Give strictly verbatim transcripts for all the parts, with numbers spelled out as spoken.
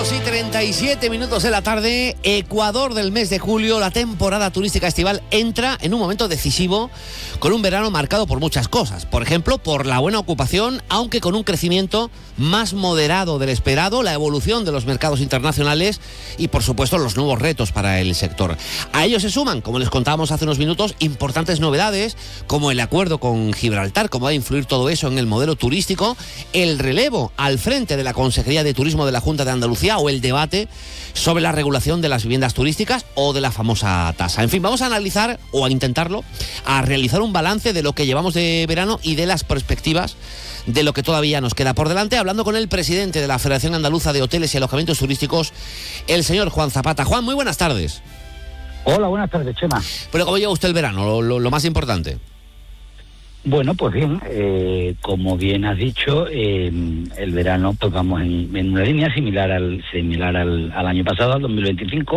dos y treinta y siete minutos de la tarde, Ecuador del mes de julio, la temporada turística estival entra en un momento decisivo con un verano marcado por muchas cosas. Por ejemplo, por la buena ocupación, aunque con un crecimiento más moderado del esperado, la evolución de los mercados internacionales y, por supuesto, los nuevos retos para el sector. A ello se suman, como les contábamos hace unos minutos, importantes novedades, como el acuerdo con Gibraltar, cómo va a influir todo eso en el modelo turístico, el relevo al frente de la Consejería de Turismo de la Junta de Andalucía o el debate sobre la regulación de las viviendas turísticas o de la famosa tasa. En fin, vamos a analizar, o a intentarlo, a realizar un balance de lo que llevamos de verano y de las perspectivas de lo que todavía nos queda por delante, hablando con el presidente de la Federación Andaluza de Hoteles y Alojamientos Turísticos, el señor Juan Zapata. Juan, muy buenas tardes. Hola, buenas tardes, Chema. Pero ¿cómo lleva usted el verano? Lo, lo, lo más importante. Bueno, pues bien, eh, como bien has dicho, eh, el verano pues vamos en, en una línea similar al similar al, al año pasado, al dos mil veinticinco.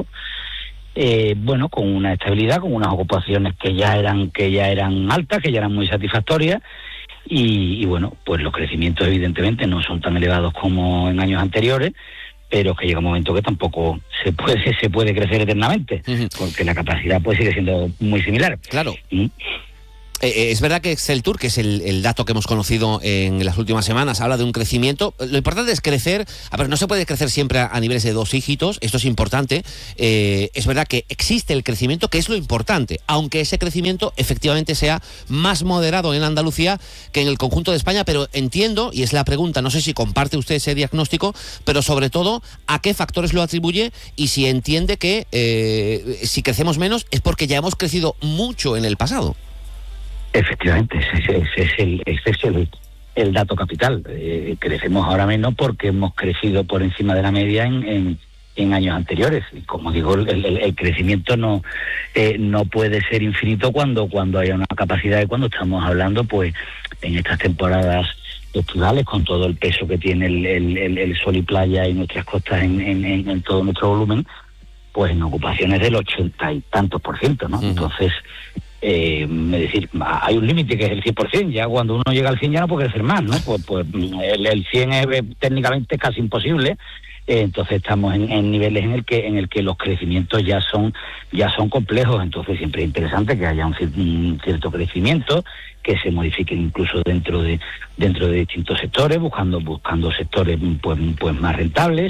Eh, bueno, con una estabilidad, con unas ocupaciones que ya eran que ya eran altas, que ya eran muy satisfactorias. Y, y bueno, pues los crecimientos evidentemente no son tan elevados como en años anteriores, pero que llega un momento que tampoco se puede se puede crecer eternamente, uh-huh. porque la capacidad pues sigue siendo muy similar. Claro. ¿Mm? Eh, es verdad que Exceltur, que es el, el dato que hemos conocido en las últimas semanas, habla de un crecimiento. Lo importante es crecer. A ver, no se puede crecer siempre a, a niveles de dos dígitos, esto es importante. Eh, es verdad que existe el crecimiento, que es lo importante, aunque ese crecimiento efectivamente sea más moderado en Andalucía que en el conjunto de España, pero entiendo, y es la pregunta, no sé si comparte usted ese diagnóstico, pero sobre todo, ¿a qué factores lo atribuye? Y si entiende que eh, si crecemos menos es porque ya hemos crecido mucho en el pasado. Efectivamente, ese, ese es el, ese es el, el dato capital. Eh, crecemos ahora menos porque hemos crecido por encima de la media en, en, en años anteriores. Y como digo, el, el, el crecimiento no eh, no puede ser infinito cuando cuando haya una capacidad, y cuando estamos hablando, pues, en estas temporadas estivales, con todo el peso que tiene el, el, el, el sol y playa y nuestras costas en, en, en, en todo nuestro volumen, pues en ocupaciones del ochenta y tantos por ciento, ¿no? Uh-huh. Entonces, Eh, es decir, hay un límite que es el cien por ciento, ya cuando uno llega al cien ya no puede crecer más, ¿no? Pues, pues el, el cien es técnicamente casi imposible. Eh, entonces estamos en, en niveles en el que en el que los crecimientos ya son ya son complejos. Entonces siempre es interesante que haya un, un cierto crecimiento, que se modifiquen incluso dentro de dentro de distintos sectores, buscando buscando sectores pues pues más rentables.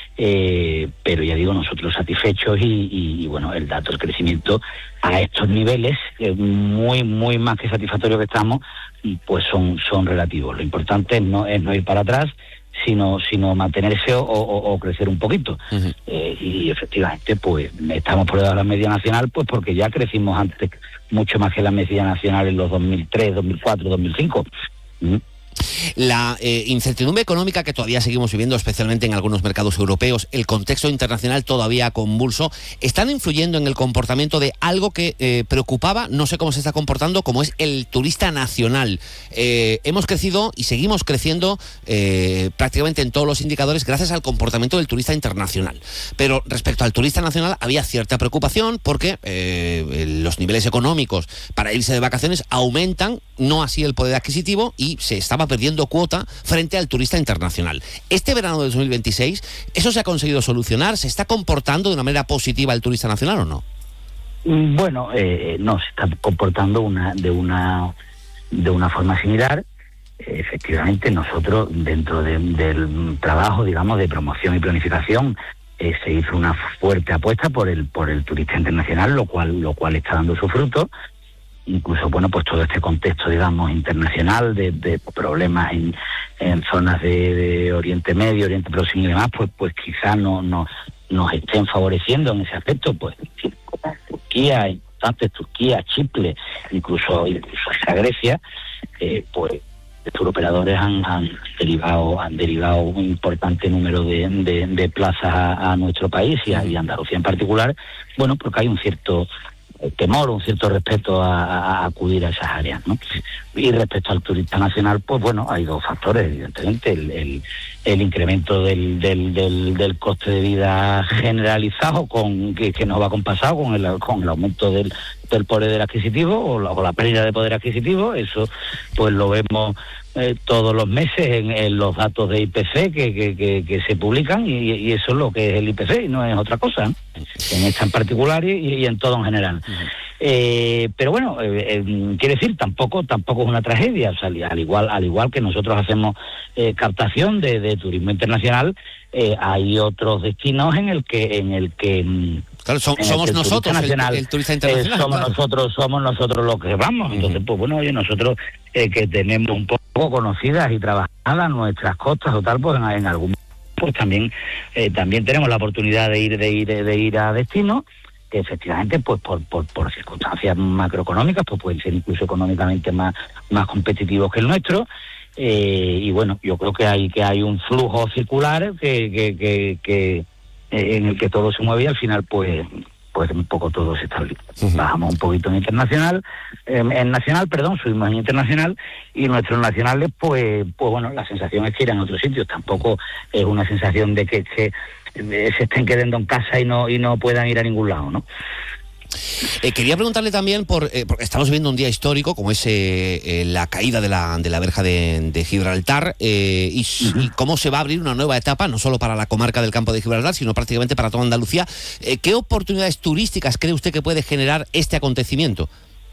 Eh, pero ya digo, nosotros satisfechos y, y, y bueno, el dato del crecimiento a estos niveles, eh, muy muy más que satisfactorios que estamos, pues son son relativos. Lo importante es no es no ir para atrás, sino sino mantenerse o, o, o crecer un poquito. Uh-huh. eh, y efectivamente pues estamos por debajo de la media nacional, pues porque ya crecimos antes mucho más que la media nacional en los dos mil tres, dos mil cuatro, dos mil cinco. ¿Mm? La eh, incertidumbre económica que todavía seguimos viviendo, especialmente en algunos mercados europeos, el contexto internacional todavía convulso, están influyendo en el comportamiento de algo que eh, preocupaba, no sé cómo se está comportando, como es el turista nacional. Eh, hemos crecido y seguimos creciendo eh, prácticamente en todos los indicadores gracias al comportamiento del turista internacional. Pero respecto al turista nacional había cierta preocupación porque eh, los niveles económicos para irse de vacaciones aumentan, no así el poder adquisitivo, y se estaba perdiendo cuota frente al turista internacional. Este verano de dos mil veintiséis, ¿eso se ha conseguido solucionar? ¿Se está comportando de una manera positiva el turista nacional o no? Bueno, eh, no, se está comportando una de una de una forma similar. Eh, efectivamente, nosotros dentro de, del trabajo, digamos, de promoción y planificación, eh, se hizo una fuerte apuesta por el por el turista internacional, lo cual lo cual está dando su fruto. Incluso, bueno, pues todo este contexto, digamos, internacional de, de problemas en, en zonas de, de Oriente Medio, Oriente Próximo y demás, pues pues quizás no, no nos estén favoreciendo en ese aspecto, pues Turquía, importantes Turquía, Chipre, incluso incluso hasta Grecia, eh, pues los turoperadores han, han derivado han derivado un importante número de, de, de plazas a, a nuestro país y a, y a Andalucía en particular, bueno, porque hay un cierto temor, un cierto respeto a, a acudir a esas áreas, ¿no? Y respecto al turista nacional, pues bueno, hay dos factores, evidentemente, el, el, el incremento del, del, del, del coste de vida generalizado con que, que nos va compasado con el, con el aumento del, del poder adquisitivo o la, o la pérdida de poder adquisitivo. Eso pues lo vemos eh, todos los meses en, en los datos de I P C que, que, que, que se publican y, y eso es lo que es el I P C y no es otra cosa, ¿no? En esta en particular y, y en todo en general. Uh-huh. Eh, pero bueno, eh, eh, quiere decir, tampoco tampoco es una tragedia. O sea, al igual al igual que nosotros hacemos eh, captación de, de turismo internacional, eh, hay otros destinos en el que en el que claro, son, somos el nosotros nacional, el, el turista internacional. Eh, somos claro. nosotros somos nosotros los que vamos. Uh-huh. Entonces, pues bueno, oye, nosotros eh, que tenemos un poco conocidas y trabajadas nuestras costas o tal, pues en, en algún pues también eh, también tenemos la oportunidad de ir de ir de ir a destinos que efectivamente pues por, por por circunstancias macroeconómicas pues pueden ser incluso económicamente más más competitivos que el nuestro, eh, y bueno, yo creo que hay que hay un flujo circular que que, que, que eh, en el que todo se mueve y al final pues pues un poco todo se estabiliza. Uh-huh. Bajamos un poquito en internacional, eh, en nacional, perdón, subimos en internacional y nuestros nacionales pues pues bueno, la sensación es que irán a otros sitios, tampoco es una sensación de que, que se estén quedando en casa y no y no puedan ir a ningún lado, ¿no? Eh, quería preguntarle también por eh, porque estamos viviendo un día histórico como es eh, eh, la caída de la de la verja de, de Gibraltar, eh, y, uh-huh. y cómo se va a abrir una nueva etapa no solo para la comarca del Campo de Gibraltar sino prácticamente para toda Andalucía. Eh, ¿Qué oportunidades turísticas cree usted que puede generar este acontecimiento?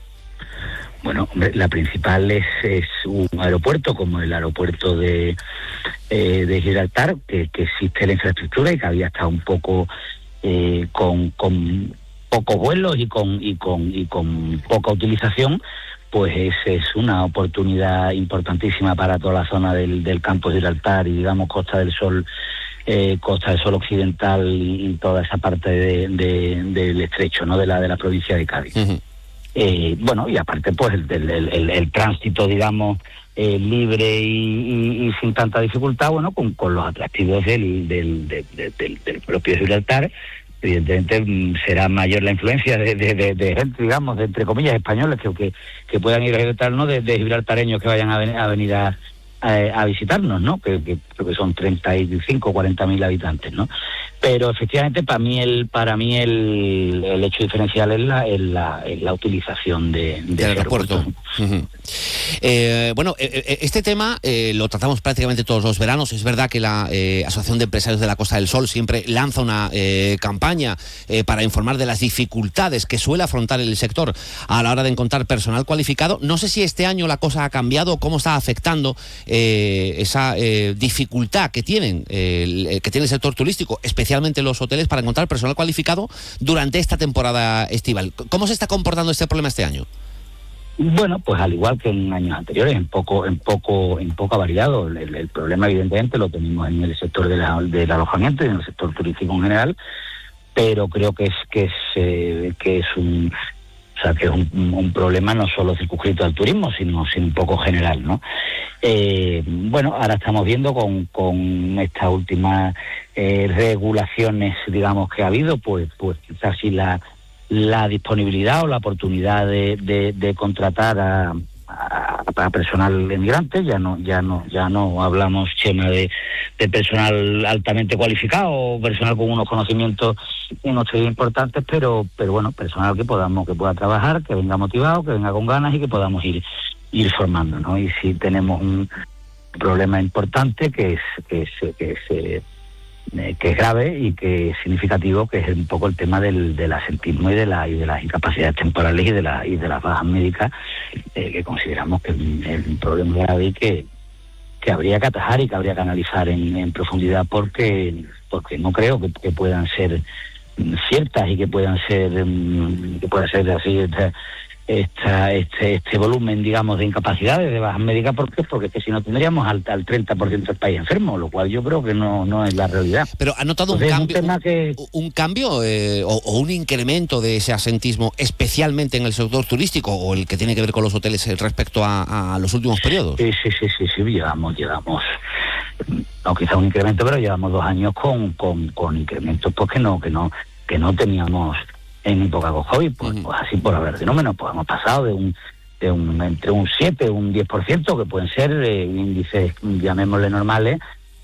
Bueno, hombre, la principal es, es un aeropuerto como el aeropuerto de eh, de Gibraltar, que, que existe la infraestructura y que había estado un poco eh, con, con pocos vuelos y con y con y con poca utilización, pues es, es una oportunidad importantísima para toda la zona del, del Campo de Gibraltar y digamos Costa del Sol, eh, Costa del Sol occidental y, y toda esa parte de, de, del estrecho, ¿no? De la de la provincia de Cádiz. Uh-huh. Eh, bueno, y aparte pues el, el, el, el tránsito, digamos, eh, libre y, y, y sin tanta dificultad, bueno, con, con los atractivos del, del, del, del, del propio Gibraltar. Evidentemente será mayor la influencia de, de, de, de gente, digamos, de entre comillas españoles que, que, que puedan ir a Gibraltar, ¿no? De, de gibraltareños que vayan a, ven, a venir a, a, a visitarnos, ¿no? Que, que creo que son treinta y cinco o cuarenta mil habitantes, ¿no? Pero efectivamente para mí el para mí el, el hecho diferencial es la es la, es la utilización de, de del aeropuerto. aeropuerto. Uh-huh. Eh, bueno, eh, este tema eh, lo tratamos prácticamente todos los veranos. Es verdad que la eh, Asociación de Empresarios de la Costa del Sol siempre lanza una eh, campaña eh, para informar de las dificultades que suele afrontar el sector a la hora de encontrar personal cualificado. No sé si este año la cosa ha cambiado o cómo está afectando eh, esa eh, dificultad que tienen eh, que tiene el sector turístico, especialmente los hoteles, para encontrar personal cualificado durante esta temporada estival. ¿Cómo se está comportando este problema este año? Bueno, pues al igual que en años anteriores, en poco, en poco, en poco ha variado. El, el problema, evidentemente, lo tenemos en el sector de la, del alojamiento y en el sector turístico en general, pero creo que es que es eh, que es un o sea que es un, un problema no solo circunscrito al turismo, sino, sino un poco general, ¿no? Eh, bueno, ahora estamos viendo con, con estas últimas eh, regulaciones, digamos, que ha habido, pues, pues quizás sí la la disponibilidad o la oportunidad de, de, de contratar a, a, a personal emigrante. Ya no ya no ya no hablamos, Chema, de, de personal altamente cualificado o personal con unos conocimientos unos importantes, pero pero bueno, personal que podamos que pueda trabajar, que venga motivado, que venga con ganas y que podamos ir ir formando, ¿no? Y sí tenemos un problema importante que es que es que es eh, que es grave y que es significativo, que es un poco el tema del, del asentismo y de la y de las incapacidades temporales y de la y de las bajas médicas, eh, que consideramos que es un, es un problema grave y que que habría que atajar y que habría que analizar en, en profundidad, porque porque no creo que, que puedan ser ciertas y que puedan ser que pueda ser así esta, esta, este este volumen, digamos, de incapacidades, de bajas médicas. ¿Por qué? Porque es que si no tendríamos al, al treinta por ciento del país enfermo, lo cual yo creo que no no es la realidad. Pero ¿ha notado Entonces, un cambio, un, que... un cambio eh, o, o un incremento de ese asentismo, especialmente en el sector turístico o el que tiene que ver con los hoteles respecto a, a los últimos periodos? Sí, sí, sí, sí, sí, llevamos, llevamos, no quizá un incremento, pero llevamos dos años con, con, con incrementos pues que no, que no, que no teníamos en época con COVID, pues, uh-huh. pues así por haber fenómenos, pues hemos pasado de un de un entre un siete, un diez por ciento, que pueden ser eh, índices, llamémosle normales,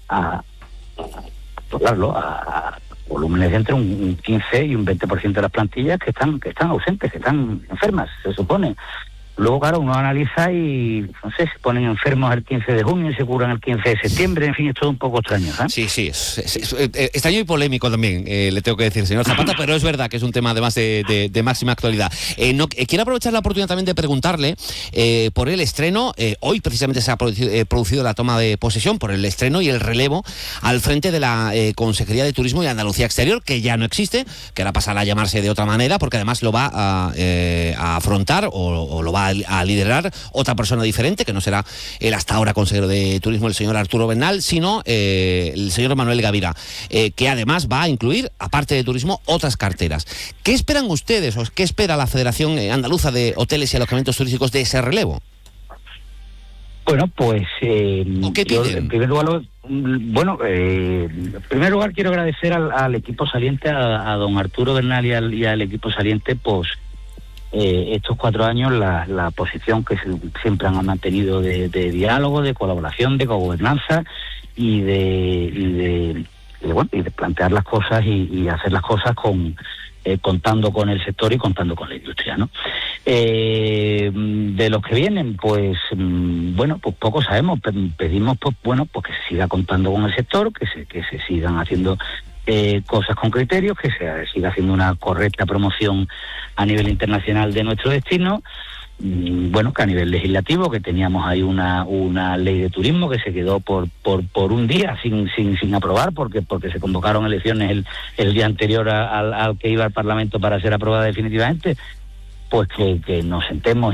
a, a, a, a volúmenes de entre un quince y un veinte por ciento de las plantillas que están que están ausentes, que están enfermas, se supone. Luego, claro, uno analiza y, no sé, se ponen enfermos el quince de junio y se curan el quince de septiembre, en fin, es todo un poco extraño, ¿eh? Sí, sí, es, es, es, es extraño y polémico también, eh, le tengo que decir, señor Zapata, pero es verdad que es un tema además de, de, de máxima actualidad. Eh, no, eh, quiero aprovechar la oportunidad también de preguntarle eh, por el estreno, eh, hoy precisamente se ha producido, eh, producido la toma de posesión, por el estreno y el relevo al frente de la eh, Consejería de Turismo y Andalucía Exterior, que ya no existe, que ahora pasará a llamarse de otra manera, porque además lo va a, eh, a afrontar o, o lo va a a liderar otra persona diferente, que no será el hasta ahora consejero de Turismo, el señor Arturo Bernal, sino eh, el señor Manuel Gavira, eh, que además va a incluir, aparte de turismo, otras carteras. ¿Qué esperan ustedes o qué espera la Federación Andaluza de Hoteles y Alojamientos Turísticos de ese relevo? Bueno, pues eh, ¿O qué yo, piden? en primer lugar, lo, bueno, eh, en primer lugar quiero agradecer al, al equipo saliente, a, a don Arturo Bernal y al, y al equipo saliente, pues Eh, estos cuatro años la, la posición que se, siempre han mantenido de, de diálogo, de colaboración, de cogobernanza y de, y de, y de, bueno, y de plantear las cosas y, y hacer las cosas con eh, contando con el sector y contando con la industria, ¿no? Eh, de los que vienen, pues bueno, pues poco sabemos. Pedimos, pues bueno, pues que se siga contando con el sector, que se, que se sigan haciendo Eh, cosas con criterios, que se siga haciendo una correcta promoción a nivel internacional de nuestro destino. Mm, bueno, que a nivel legislativo, que teníamos ahí una una ley de turismo que se quedó por por por un día sin sin sin aprobar, porque porque se convocaron elecciones el el día anterior a, al, al que iba al Parlamento para ser aprobada definitivamente. Pues que, que nos sentemos